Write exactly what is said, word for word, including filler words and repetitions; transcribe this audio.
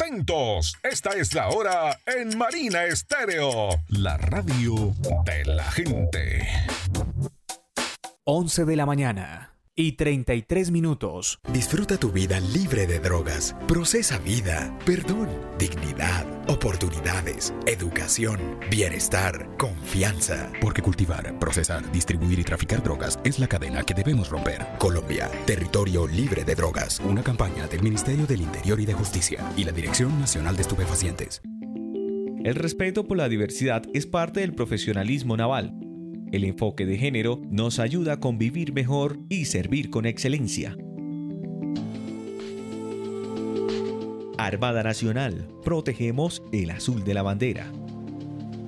atentos. Esta es la hora en Marina Estéreo, la radio de la gente. once de la mañana y treinta y tres minutos. Disfruta tu vida libre de drogas. Procesa vida, perdón, dignidad, oportunidades, educación, bienestar, confianza. Porque cultivar, procesar, distribuir y traficar drogas es la cadena que debemos romper. Colombia, territorio libre de drogas. Una campaña del Ministerio del Interior y de Justicia y la Dirección Nacional de Estupefacientes. El respeto por la diversidad es parte del profesionalismo naval. El enfoque de género nos ayuda a convivir mejor y servir con excelencia. Armada Nacional, protegemos el azul de la bandera.